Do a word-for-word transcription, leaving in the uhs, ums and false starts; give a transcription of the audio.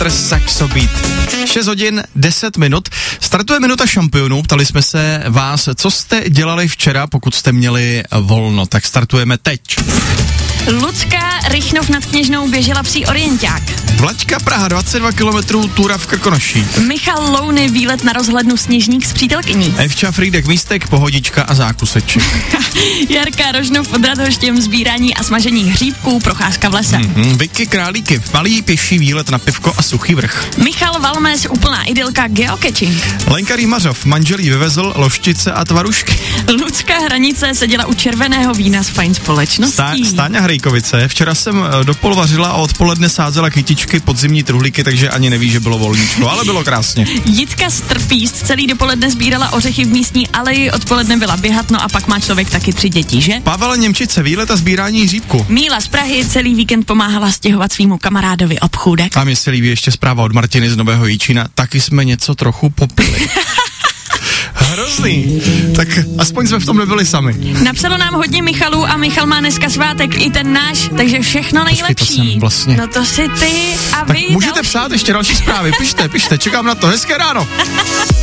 mister Saxo Beat. šest hodin, deset minut. Startuje minuta šampionů. Ptali jsme se vás, co jste dělali včera, pokud jste měli volno. Tak startujeme teď. Lucka Rychnov nad Kněžnou běžela psí orienták. Vlaďka Praha, dvacet dva kilometrů, túra v Krkonoších. Michal Louny, výlet na rozhlednu Sněžník s přítelkyní. Evča Frýdek, Místek, Pohodička a zákuseček. Jarka Rožnov pod Radhoštěm, sbírání a smažení hříbků, procházka v lese. Mm-hmm. Vicky Králíky, malý pěší výlet na pivko a suchý vrch. Michal Valmes, úplná idylka, geocaching. Lenka Rýmařov, manželí vyvezl, loštice a tvarušky. Lucka Hranice seděla u červeného vína s fajn společností. Stá- Stáňa Hrejkovice, včera jsem dopol vařila a odpoledne sázela kytičky, podzimní truhlíky, takže ani neví, že bylo volníčko, ale bylo krásně. Jitka Strpíst celý dopoledne sbírala ořechy v místní aleji, odpoledne byla běhat, no a pak má člověk taky tři děti, že? Pavel Němčice, výlet a sbírání hříbku. Míla z Prahy celý víkend pomáhala stěhovat svýmu kamarádovi obchůdek. A mně se líbí ještě zpráva od Martiny z Nového Jičína, taky jsme něco trochu popili. Hrozný. Tak aspoň jsme v tom nebyli sami. Napsalo nám hodně Michalů a Michal má dneska svátek, i ten náš, takže všechno nejlepší. Počkej, to jsem vlastně. No to si ty a Tak vy můžete další. psát ještě další zprávy, pište, pište, čekám na to, hezké ráno.